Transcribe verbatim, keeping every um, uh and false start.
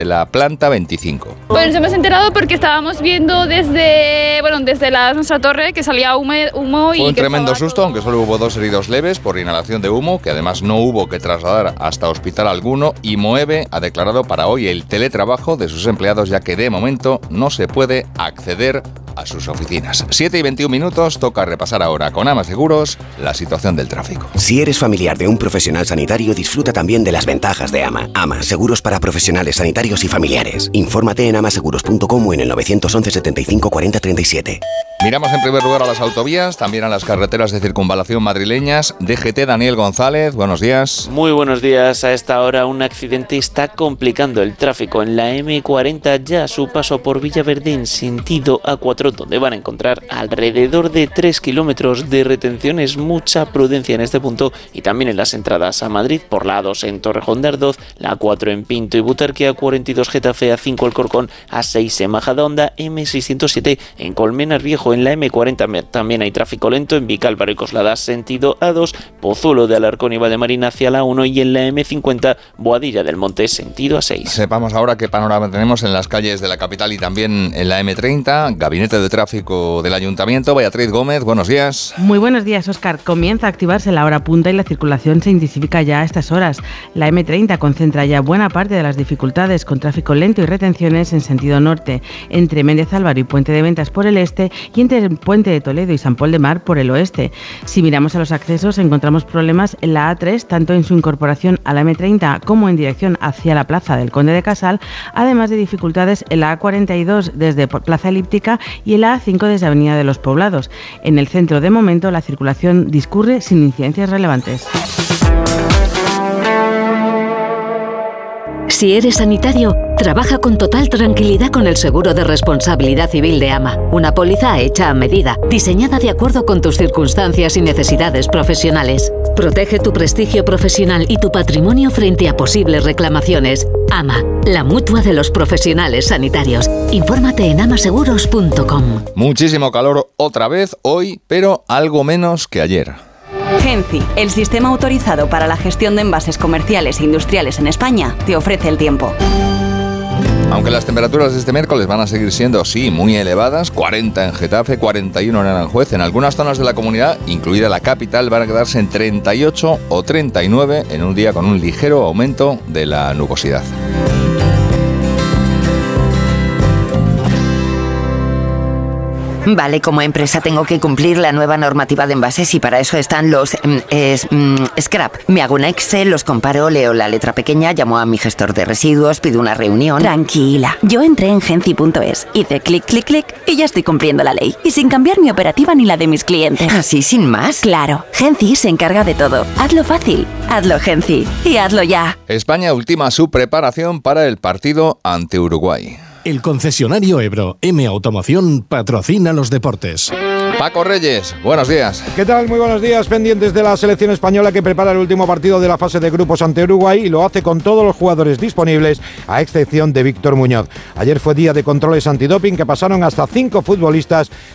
la planta veinticinco. Bueno, nos hemos enterado porque estábamos viendo desde, bueno, desde la, nuestra torre que salía humo, humo y Fue un que tremendo estaba susto, todo... aunque solo hubo dos heridos leves por inhalación de humo, que además no hubo que trasladar hasta hospital alguno, y Moeve ha declarado para hoy el teletrabajo de sus empleados, ya que de momento no se puede acceder a sus oficinas. siete y veintiún minutos, toca repasar ahora con Ama Seguros la situación del tráfico. Si eres familiar de un profesional sanitario, disfruta también de las ventajas de Ama. Ama, seguros para profesionales sanitarios y familiares. Infórmate en amaseguros punto com o en el nueve once setenta y cinco cuarenta treinta y siete. Miramos en primer lugar a las autovías, también a las carreteras de circunvalación madrileñas. D G T, Daniel González, buenos días. Muy buenos días. A esta hora un accidente está complicando el tráfico en la eme cuarenta, ya a su paso por Villaverde en sentido A cuatro, donde van a encontrar alrededor de tres kilómetros de retenciones. Mucha prudencia en este punto, y también en las entradas a Madrid por la A dos en Torrejón de Ardoz, la A cuatro en Pinto y Butarque, A cuarenta y dos Getafe, A cinco Alcorcón, A seis en Majadahonda, eme seiscientos siete en Colmenar Viejo. En la eme cuarenta también hay tráfico lento en Vicálvaro y Coslada sentido A dos, Pozuelo de Alarcón y Valdemarina hacia la uno, y en la eme cincuenta Boadilla del Monte sentido A seis. Sepamos ahora qué panorama tenemos en las calles de la capital y también en la eme treinta. Gabinete de Tráfico del Ayuntamiento, Beatriz Gómez, buenos días. Muy buenos días, Óscar. Comienza a activarse la hora punta y la circulación se intensifica ya a estas horas. La eme treinta concentra ya buena parte de las dificultades, con tráfico lento y retenciones en sentido norte, entre Méndez Álvaro y Puente de Ventas por el este, y entre el Puente de Toledo y San Pol de Mar por el oeste. Si miramos a los accesos, encontramos problemas en la A tres, tanto en su incorporación a la eme treinta como en dirección hacia la plaza del Conde de Casal, además de dificultades en la A cuarenta y dos desde Plaza Elíptica y en la A cinco desde Avenida de los Poblados. En el centro, de momento, la circulación discurre sin incidencias relevantes. Si eres sanitario, trabaja con total tranquilidad con el seguro de responsabilidad civil de AMA. Una póliza hecha a medida, diseñada de acuerdo con tus circunstancias y necesidades profesionales. Protege tu prestigio profesional y tu patrimonio frente a posibles reclamaciones. AMA, la mutua de los profesionales sanitarios. Infórmate en amaseguros punto com. Muchísimo calor otra vez hoy, pero algo menos que ayer. Genci, el sistema autorizado para la gestión de envases comerciales e industriales en España, te ofrece el tiempo. Aunque las temperaturas de este miércoles van a seguir siendo, sí, muy elevadas, cuarenta en Getafe, cuarenta y uno en Aranjuez, en algunas zonas de la comunidad, incluida la capital, van a quedarse en treinta y ocho o treinta y nueve en un día con un ligero aumento de la nubosidad. Vale, como empresa tengo que cumplir la nueva normativa de envases y para eso están los eh, es, mm, scrap. Me hago un Excel, los comparo, leo la letra pequeña, llamo a mi gestor de residuos, pido una reunión. Tranquila, yo entré en genci punto es, hice clic, clic, clic y ya estoy cumpliendo la ley. Y sin cambiar mi operativa ni la de mis clientes. ¿Así sin más? Claro, Genci se encarga de todo. Hazlo fácil, hazlo Genci y hazlo ya. España ultima su preparación para el partido ante Uruguay. El concesionario Ebro M Automoción patrocina los deportes. Paco Reyes, buenos días. ¿Qué tal? Muy buenos días. Pendientes de la selección española que prepara el último partido de la fase de grupos ante Uruguay y lo hace con todos los jugadores disponibles, a excepción de Víctor Muñoz. Ayer fue día de controles antidoping que pasaron hasta cinco futbolistas